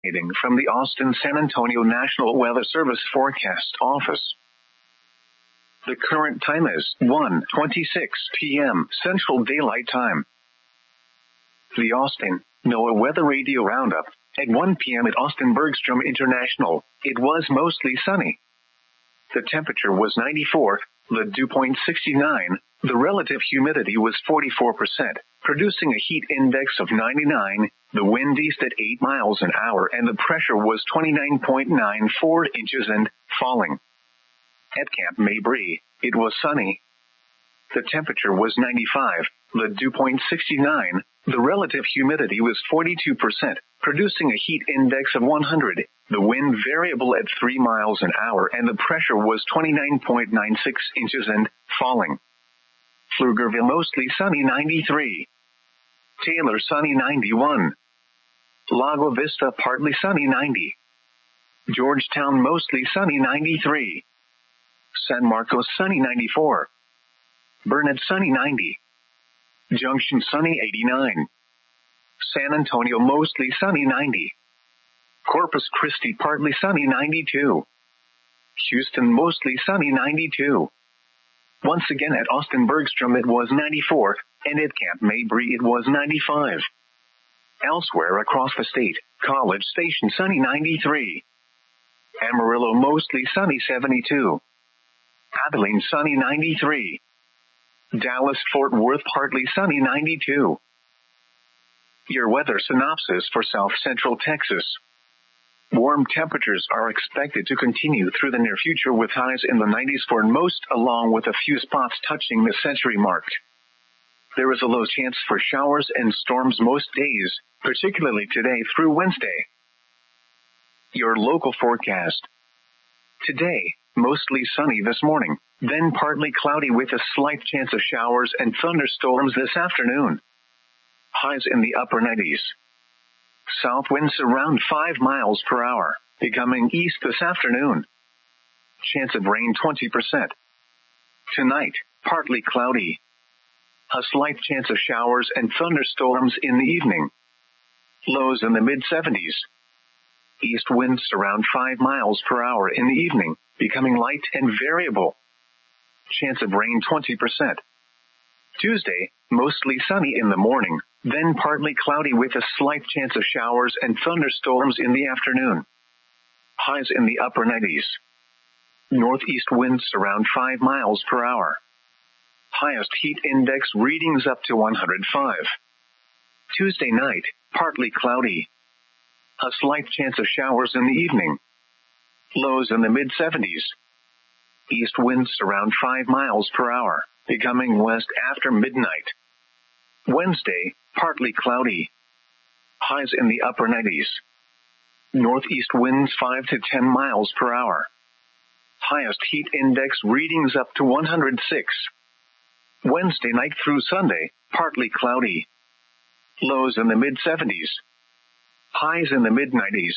originating from the Austin-San Antonio National Weather Service Forecast Office. The current time is 1:26 p.m. Central Daylight Time. The Austin NOAA Weather Radio Roundup. At 1 p.m. at Austin Bergstrom International, it was mostly sunny. The temperature was 94, the dew point 69, the relative humidity was 44%, producing a heat index of 99, the wind east at 8 miles an hour, and the pressure was 29.94 inches and falling. At Camp Mabry, it was sunny. The temperature was 95, the dew point 69, the relative humidity was 42%, producing a heat index of 100, the wind variable at 3 miles an hour, and the pressure was 29.96 inches and falling. Pflugerville mostly sunny 93. Taylor sunny 91. Lago Vista partly sunny 90. Georgetown mostly sunny 93. San Marcos sunny 94. Burnett sunny 90. Junction sunny 89. San Antonio mostly sunny 90. Corpus Christi partly sunny 92. Houston mostly sunny 92. Once again at Austin Bergstrom it was 94, and at Camp Mabry it was 95. Elsewhere across the state, College Station sunny 93. Amarillo mostly sunny 72. Abilene sunny 93. Dallas-Fort Worth partly sunny 92. Your weather synopsis for South Central Texas. Warm temperatures are expected to continue through the near future with highs in the 90s for most, along with a few spots touching the century mark. There is a low chance for showers and storms most days, particularly today through Wednesday. Your local forecast. Today, mostly sunny this morning, then partly cloudy with a slight chance of showers and thunderstorms this afternoon. Highs in the upper 90s. South winds around 5 miles per hour, becoming east this afternoon. Chance of rain 20%. Tonight, partly cloudy. A slight chance of showers and thunderstorms in the evening. Lows in the mid-70s. East winds around 5 miles per hour in the evening, becoming light and variable. Chance of rain 20%. Tuesday, mostly sunny in the morning, then partly cloudy with a slight chance of showers and thunderstorms in the afternoon. Highs in the upper 90s. Northeast winds around 5 miles per hour. Highest heat index readings up to 105. Tuesday night, partly cloudy. A slight chance of showers in the evening. Lows in the mid-70s. East winds around 5 miles per hour, becoming west after midnight. Wednesday, partly cloudy. Highs in the upper 90s. Northeast winds 5 to 10 miles per hour. Highest heat index readings up to 106. Wednesday night through Sunday, partly cloudy. Lows in the mid-70s. Highs in the mid-90s.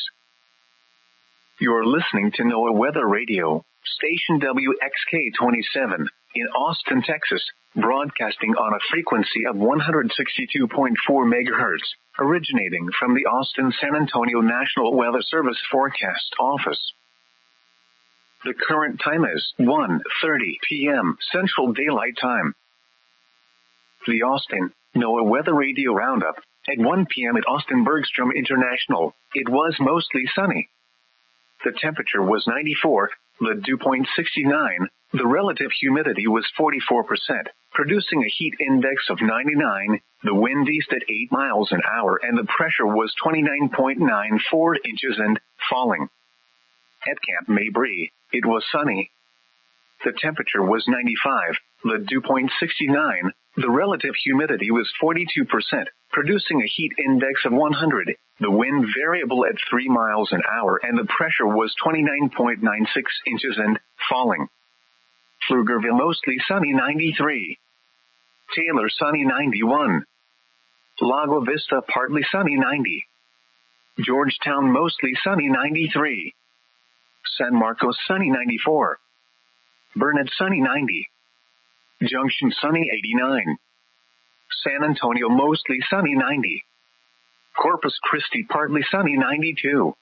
You're listening to NOAA Weather Radio, station WXK-27, in Austin, Texas, broadcasting on a frequency of 162.4 megahertz, originating from the Austin-San Antonio National Weather Service Forecast Office. The current time is 1:30 p.m. Central Daylight Time. The Austin NOAA Weather Radio Roundup. At 1 p.m. at Austin Bergstrom International, it was mostly sunny. The temperature was 94, the dew point 69, the relative humidity was 44%, producing a heat index of 99, the wind east at 8 miles an hour, and the pressure was 29.94 inches and falling. At Camp Mabry, it was sunny. The temperature was 95, the dew point 69, the relative humidity was 42%, producing a heat index of 100, the wind variable at 3 miles an hour, and the pressure was 29.96 inches and falling. Pflugerville mostly sunny 93. Taylor sunny 91. Lago Vista partly sunny 90. Georgetown mostly sunny 93. San Marcos sunny 94. Burnett sunny 90. Junction sunny 89. San Antonio mostly sunny 90. Corpus Christi partly sunny 92.